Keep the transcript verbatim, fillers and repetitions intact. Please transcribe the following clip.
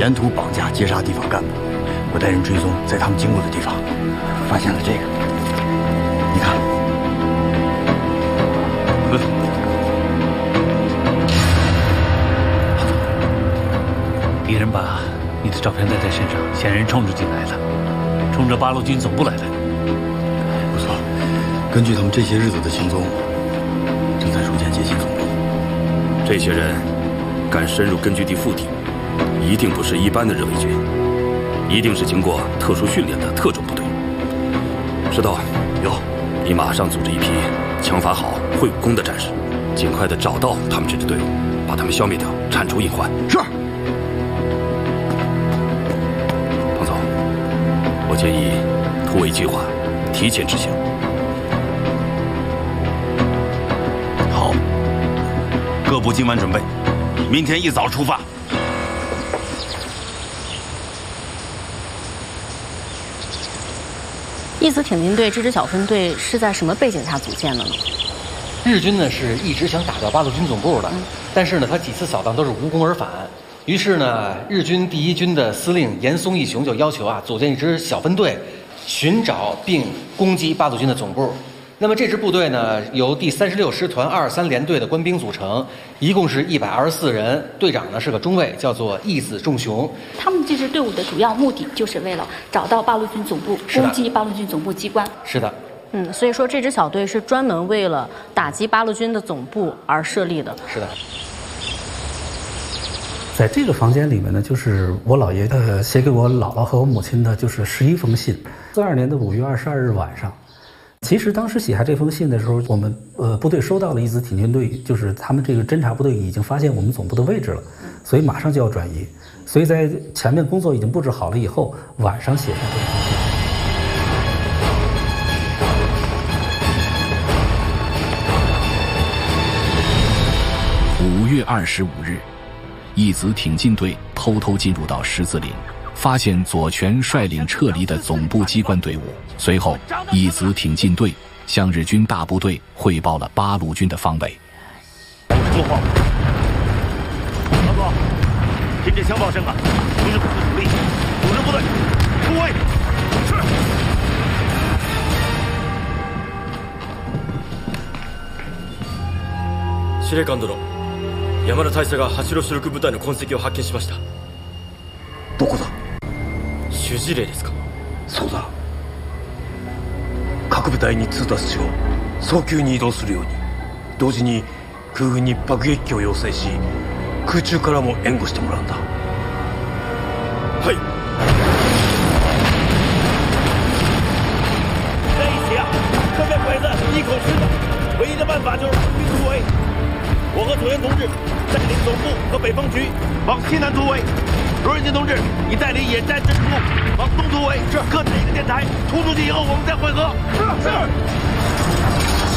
沿途绑架劫杀地方干部。我带人追踪，在他们经过的地方，发现了这个。你看，嗯， 敌人把你的照片带在身上，显然冲着进来了，冲着八路军总部来的。 不错，根据他们这些日子的行踪，正在逐渐接近总部。 这些人敢深入根据地腹地，一定不是一般的日伪军，一定是经过特殊训练的特种部队。石头，有，你马上组织一批枪法好、会武功的战士，尽快的找到他们这支队伍，把他们消灭掉，铲除隐患。 是。 彭总，我建议突围计划提前执行。 好，各部今晚准备，明天一早出发。 义子挺进队这支小分队是在什么背景下组建的呢？ 日军呢是一直想打掉八路军总部的， 嗯、 但是呢他几次扫荡都是无功而返。于是呢，日军第一军的司令岩松义雄就要求啊，组建一支小分队，寻找并攻击八路军的总部。那么这支部队呢，由第三十六师团二三联队的官兵组成，一共是一百二十四人，队长呢是个中尉，叫做义子重雄。 他们这支队伍的主要目的就是为了找到八路军总部，攻击八路军总部机关。 是的。 嗯，所以说这支小队是专门为了打击八路军的总部而设立的。 是的。 在这个房间里面呢，就是我姥爷呃写给我姥姥和我母亲的，就是十一封信。四二年的五月二十二日晚上，其实当时写下这封信的时候，我们呃部队收到了义子挺进队，就是他们这个侦察部队已经发现我们总部的位置了，所以马上就要转移。所以在前面工作已经布置好了以后，晚上写下这封信。 五月二十五日，义子挺进队偷偷进入到十字岭，发现左权率领撤离的总部机关队伍。随后，义子挺进队向日军大部队汇报了八路军的方位。 有什么话？老总，听这枪炮声啊，不是部队主力，组织部队突围。是。 司令官殿。山田大佐が八路主力部隊の痕跡を発見しました。 どこだ？ 主事令ですか？ そうだ。各部隊に通達しろ。早急に移動するように。同時に空軍に爆撃機を要請し、空中からも援護してもらうんだ。 はい。 这一起啊，这个鬼子一口吃的，唯一的办法就是兵突围。我和左元同志带领总部和北方局往西南突围，罗仁杰同志，你带领野战支支部往东突围，是各打一个电台，突出去以后我们再会合。是是。